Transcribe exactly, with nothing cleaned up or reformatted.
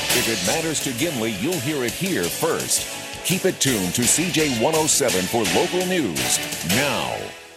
If it matters to Gimli, you'll hear it here first. Keep it tuned to C J one oh seven for local news now.